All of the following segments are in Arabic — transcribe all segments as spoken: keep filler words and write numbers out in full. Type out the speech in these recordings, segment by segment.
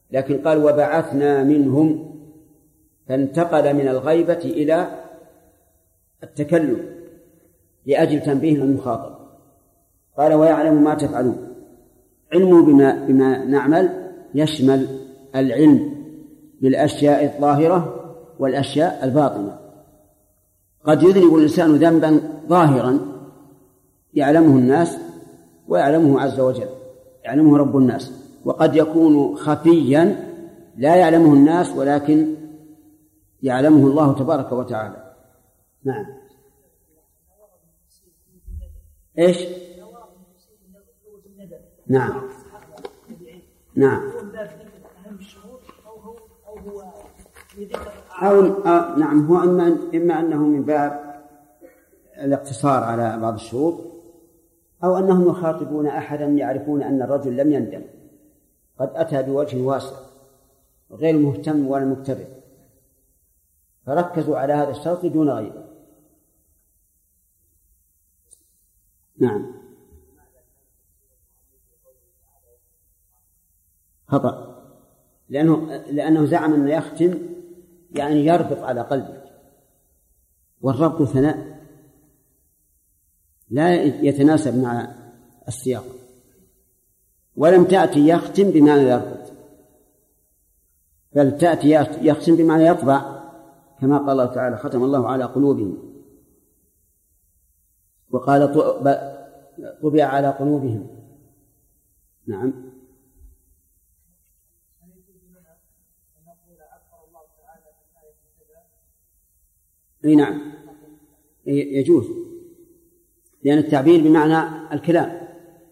لكن قال وبعثنا منهم، فانتقل من الغيبة إلى التكلم لأجل تنبيه المخاطب. قال ويعلم ما تفعلون. علمه بما, بما نعمل يشمل العلم بالأشياء الظاهرة والأشياء الباطنة. قد يذنب الإنسان ذنبا ظاهرا يعلمه الناس ويعلمه عز وجل، يعلمه رب الناس، وقد يكون خفيا لا يعلمه الناس ولكن يعلمه الله تبارك وتعالى. نعم. إيش؟ نعم نعم أو أو نعم هو إما إما أنه من باب الاقتصار على بعض الشروط، أو أنهم يخاطبون أحدا يعرفون أن الرجل لم يندم، قد أتى بوجه واسع غير مهتم ولا مكتبر، فركزوا على هذا الشرط دون غيره. نعم. خطأ، لأنه لأنه زعم أنه يختم يعني يربط على قلبك، والربط ثناء لا يتناسب مع السياق، ولم تأتي يختم بمعنى يربط، بل تأتي يختم بمعنى يطبع، كما قال الله تعالى ختم الله على قلوبهم، وقال طبع على قلوبهم. نعم. اي نعم يجوز، لأن التعبير بمعنى الكلام،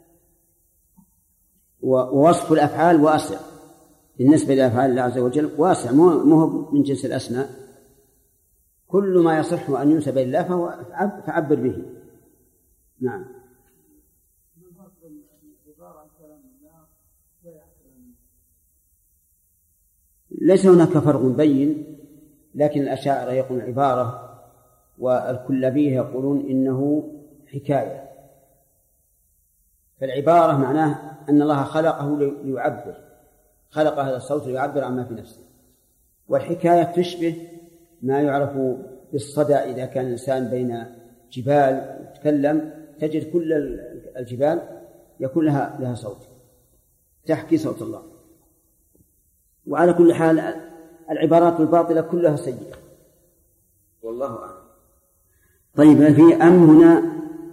ووصف الأفعال واسع بالنسبة لأفعال الله عز وجل، واسع مو من جنس الأسماء، كل ما يصح أن ينسب لله فهو فعبر به. نعم. ليس هناك فرق بين، لكن الأشاعرة يقولون عبارة، والكلابية يقولون إنه حكاية. فالعبارة معناه أن الله خلقه ليعبر، خلق هذا الصوت ليعبر عما في نفسه، والحكاية تشبه ما يعرف بالصدى. إذا كان الإنسان بين جبال يتكلم تجد كل الجبال يكون لها لها صوت تحكي صوت الله. وعلى كل حال العبارات الباطلة كلها سيئة، والله أعلم. طيب، في أم هنا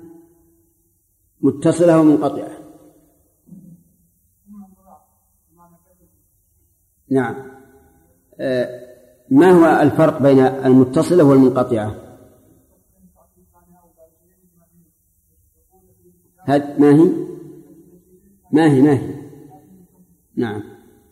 متصلة ومنقطعة؟ نعم. آه ما هو الفرق بين المتصلة والمنقطعة؟ هذا ما هي ما هي ما هي نعم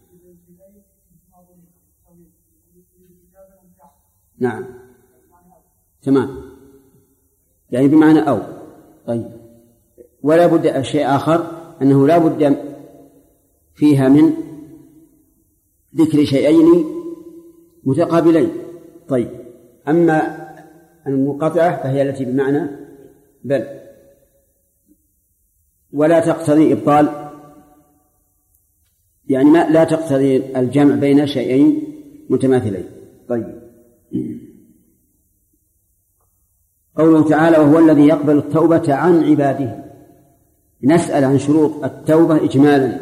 نعم تمام، يعني بمعنى أو. طيب، ولا بد شيء آخر، أنه لا بد فيها من ذكر شيئين متقابلين. طيب، أما المنقطعة فهي التي بمعنى بل، ولا تقتضي إبطال، يعني ما لا تقتضي الجمع بين شيئين متماثلين. طيب، قوله تعالى وهو الذي يقبل التوبة عن عباده. نسأل عن شروط التوبة إجمالا.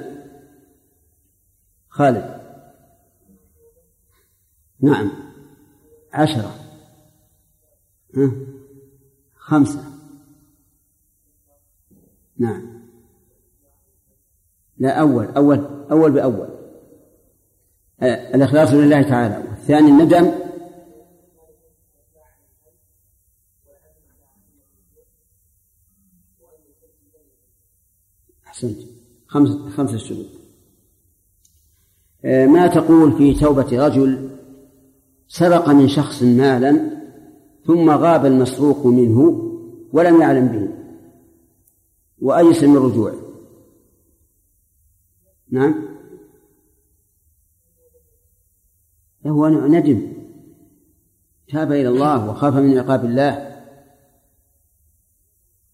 خالد. نعم. عشرة. ها؟ خمسة. نعم. لا، أول أول أول بأول. آه. الإخلاص لله تعالى، والثاني الندم، أحسنت، خمسة خمسة شروط. آه. ما تقول في توبة رجل سرق من شخص مالا ثم غاب المسروق منه ولم يعلم به وأيس من رجوعه؟ نعم. هو ندم، تاب إلى الله وخاف من عقاب الله،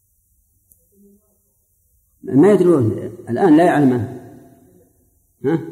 ما يدرون الآن، لا يعلم عنه. ها؟